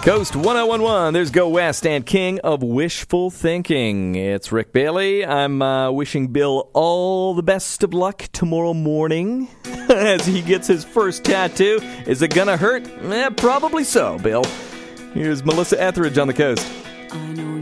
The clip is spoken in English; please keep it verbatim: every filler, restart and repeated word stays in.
Coast one oh one one, there's Go West and King of Wishful Thinking. It's Rick Bailey. I'm uh, wishing Bill all the best of luck tomorrow morning as he gets his first tattoo. Is it gonna hurt? Eh, probably so, Bill. Here's Melissa Etheridge on the Coast. I know